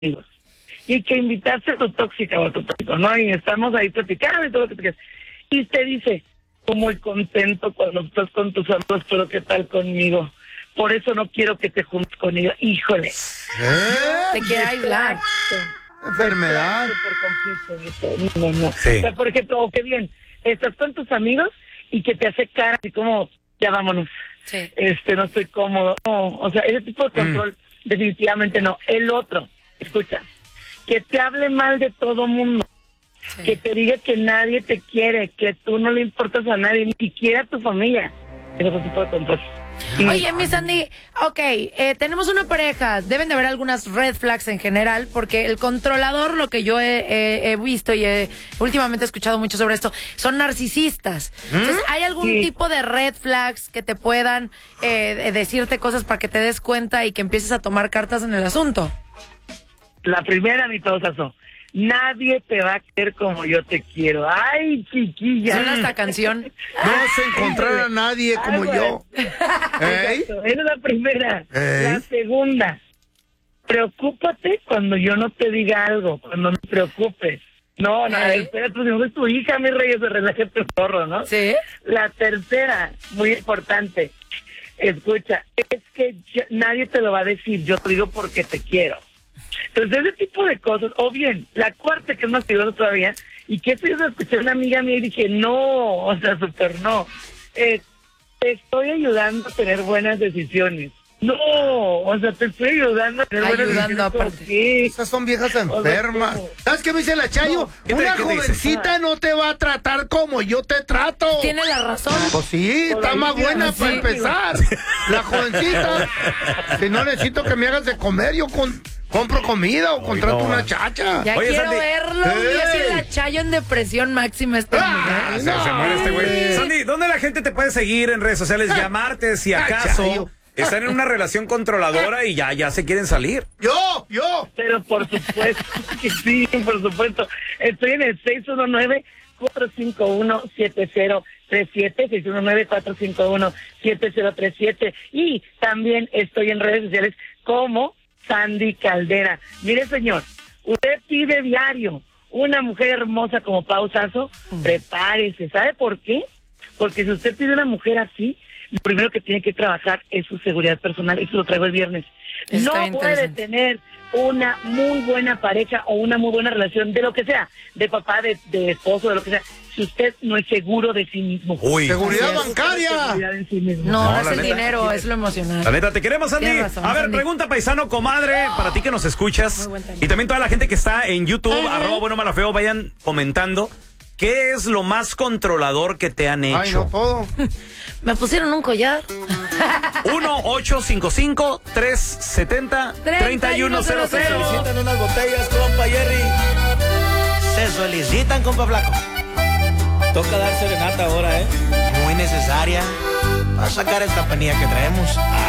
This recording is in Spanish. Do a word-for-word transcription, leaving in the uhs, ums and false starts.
amigos. Y que invitaste a tu tóxica o a tu tóxico, ¿no? Y estamos ahí platicando y todo lo que te quieras. Y te dice, estoy muy contento cuando estás con tus amigos, pero ¿qué tal conmigo? Por eso no quiero que te juntes conmigo. Híjole. ¿Eh? Te quiere aislar. Enfermedad. Por conflicto. No, no, no. Sí. O sea, por ejemplo, oh, qué bien, estás con tus amigos y que te hace cara así como, ya vámonos. Sí. Este, no estoy cómodo. No, o sea, ese tipo de control, mm. definitivamente no. El otro, escucha, que te hable mal de todo mundo. Sí. Que te diga que nadie te quiere, que tú no le importas a nadie, ni siquiera a tu familia. Ese es el tipo de control. Sí. Oye, mi Sandy, ok, eh, tenemos una pareja, deben de haber algunas red flags en general, porque el controlador, lo que yo he, he, he visto y he, últimamente he escuchado mucho sobre esto, son narcisistas. ¿Mm? Entonces, ¿hay algún sí. tipo de red flags que te puedan eh, decirte cosas para que te des cuenta y que empieces a tomar cartas en el asunto? La primera, mi pausazo. Nadie te va a querer como yo te quiero. Ay, chiquilla. Suena esta canción. No vas a encontrar a nadie como Ay, yo. ¿Eh? Esa es la primera. ¿Eh? La segunda, preocúpate cuando yo no te diga algo, cuando me preocupes. No, no, ¿Eh? espera, tú no es tu hija, mi rey, se relájate un zorro, ¿no? Sí. La tercera, muy importante. Escucha, es que yo, nadie te lo va a decir, yo te digo porque te quiero. Entonces, ese tipo de cosas, o bien, la cuarta, que es más peligrosa todavía, y que esto yo escuché a una amiga mía y dije, no, o sea, súper no, eh, te estoy ayudando a tener buenas decisiones. No, o sea, te estoy ayudando a tener ayudando buenas decisiones. Aparte. ¿Qué? Esas son viejas enfermas. O sea, ¿sabes qué me dice la Chayo? No, una te, jovencita no te va a tratar como yo te trato. Tiene la razón. Pues sí, Por está más buena sí, para empezar. La jovencita. Si no necesito que me hagas de comer, yo con... compro comida o contrato no. una chacha. Ya Oye, quiero Sandy. verlo. ¡Ey! Y así la Chayo en depresión máxima esta Ah, mujer. se, se muere este güey. Sandy, ¿dónde la gente te puede seguir en redes sociales? Llamarte si acaso están en una relación controladora y ya, ya se quieren salir. Yo, yo. Pero por supuesto que sí, por supuesto. Estoy en el seis uno nueve, cuatro cinco uno, siete cero tres siete, seis uno nueve, cuatro cinco uno, siete cero tres siete. Y también estoy en redes sociales como Sandy Caldera. Mire, señor, usted pide diario una mujer hermosa como Pausazo, mm. prepárese. ¿Sabe por qué? Porque si usted pide una mujer así, lo primero que tiene que trabajar es su seguridad personal. Eso lo traigo el viernes. Está no puede tener una muy buena pareja o una muy buena relación de lo que sea, de papá, de, de esposo, de lo que sea, si usted no es seguro de sí mismo. Uy. Seguridad bancaria. Seguridad en sí mismo. No, no, No, es la el neta. dinero, es lo emocional. La neta, te queremos, Sandy. Tienes razón, A ver, Sandy. pregunta paisano, comadre, para ti que nos escuchas. Muy buen tema. Y también toda la gente que está en YouTube, Ajá. arroba bueno, malo, feo, vayan comentando. ¿Qué es lo más controlador que te han hecho? Ay, no todo. Me pusieron un collar. uno ocho cinco cinco, tres siete cero, tres uno cero cero. Solicitan unas botellas, compa Jerry. Se solicitan, compa Flaco. Toca dar serenata ahora, ¿eh? Muy necesaria para sacar esta panilla que traemos.